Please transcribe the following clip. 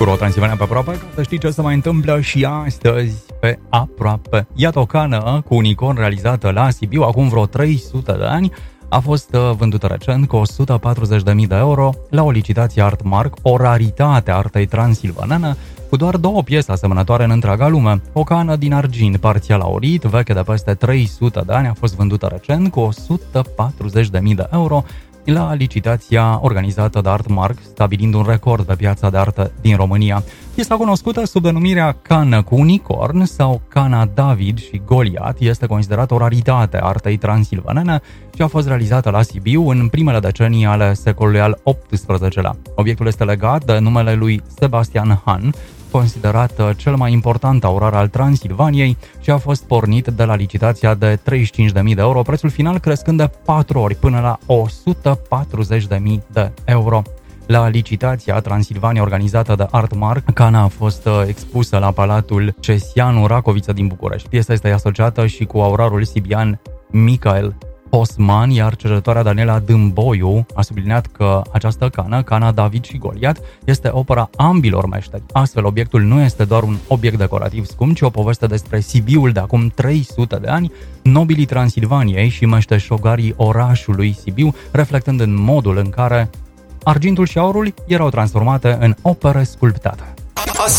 Cu Transilvania pe aproape, ca să știi ce se mai întâmplă și astăzi pe aproape. Iată o cană cu unicorn realizată la Sibiu acum vreo 300 de ani. A fost vândută recent cu 140.000 de euro la o licitație Artmark, o raritate a artei transilvanene, cu doar 2 piese asemănătoare în întreaga lume. O cană din argint parțial aurit, veche de peste 300 de ani, a fost vândută recent cu 140.000 de euro la licitația organizată de Artmark, stabilind un record pe piața de artă din România. Piesa cunoscută sub denumirea cană cu unicorn sau cana David și Goliat este considerată o raritate a artei transilvanene și a fost realizată la Sibiu în primele decenii ale secolului al XVIII-lea. Obiectul este legat de numele lui Sebastian Han, considerat cel mai important aurar al Transilvaniei, și a fost pornit de la licitația de 35.000 de euro, prețul final crescând de 4 ori până la 140.000 de euro. La licitația Transilvania organizată de Artmark, cana a fost expusă la Palatul Cesianu Racoviță din București. Piesa este asociată și cu aurarul sibian Michael Osman, iar cercetătoarea Daniela Dâmboiu a subliniat că această cană, cana David și Goliat, este opera ambilor meșteri. Astfel, obiectul nu este doar un obiect decorativ scump, ci o poveste despre Sibiul de acum 300 de ani, nobilii Transilvaniei și meșteșogarii orașului Sibiu, reflectând în modul în care argintul și aurul erau transformate în opere sculptate.